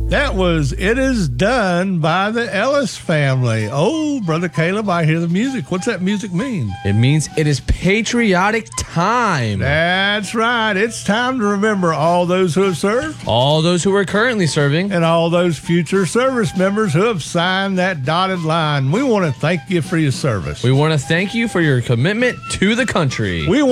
That was It Is Done by the Ellis Family. Oh, Brother Caleb, I hear the music. What's that music mean? It means it is patriotic time. That's right. It's time to remember all those who have served. All those who are currently serving. And all those future service members who have signed that dotted line. We want to thank you for your service. We want to thank you for your commitment to the country. We